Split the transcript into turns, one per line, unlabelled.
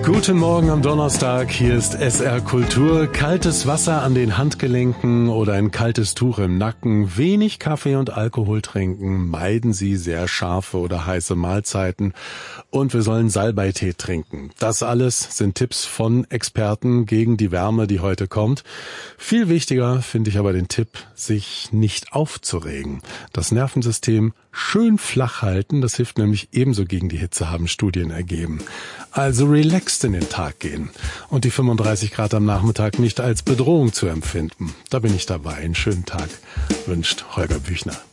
Guten Morgen am Donnerstag, hier ist SR Kultur. Kaltes Wasser an den Handgelenken oder ein kaltes Tuch im Nacken, wenig Kaffee und Alkohol trinken, meiden Sie sehr scharfe oder heiße Mahlzeiten und wir sollen Salbeitee trinken. Das alles sind Tipps von Experten gegen die Wärme, die heute kommt. Viel wichtiger finde ich aber den Tipp, sich nicht aufzuregen. Das Nervensystem schön flach halten, das hilft nämlich ebenso gegen die Hitze, haben Studien ergeben. Also relaxed in den Tag gehen und die 35 Grad am Nachmittag nicht als Bedrohung zu empfinden. Da bin ich dabei. Einen schönen Tag wünscht Holger Büchner.